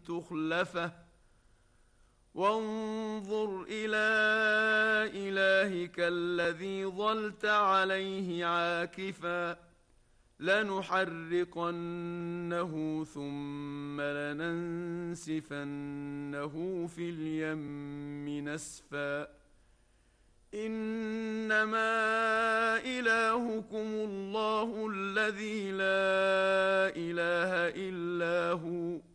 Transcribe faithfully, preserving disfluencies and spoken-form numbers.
تخلفه وانظر إلى إلهك الذي ظلت عليه عاكفا لنحرقنه ثم لننسفنه في اليم نسفا إنما إلهكم الله الذي لا إله إلا هو